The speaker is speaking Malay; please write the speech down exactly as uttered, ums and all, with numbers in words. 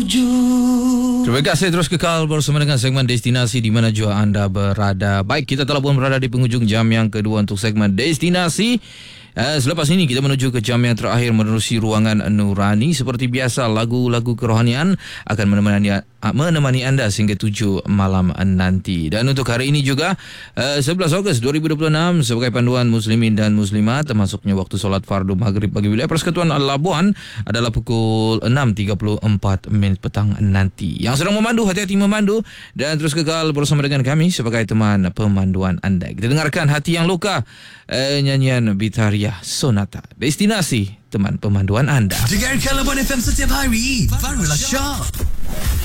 Terima kasih, terus kekal bersama dengan segmen Destinasi di mana jua anda berada. Baik, kita telah pun berada di penghujung jam yang kedua untuk segmen Destinasi. Uh, selepas ini kita menuju ke jam yang terakhir menerusi ruangan Nurani. Seperti biasa, lagu-lagu kerohanian akan menemani, uh, menemani anda sehingga tujuh malam nanti. Dan untuk hari ini juga uh, sebelas Ogos dua ribu dua puluh enam sebagai panduan muslimin dan muslimat, termasuknya waktu solat fardu maghrib bagi wilayah Persekutuan Labuan adalah pukul enam tiga puluh empat minit petang nanti. Yang sedang memandu, hati-hati memandu dan terus kekal bersama dengan kami sebagai teman pemanduan anda. Kita dengarkan Hati Yang Luka, uh, nyanyian Bitaria Sonata. Destinasi teman pemanduan anda. Dengarkan Labuan F M setiap hari. Barulah Syok.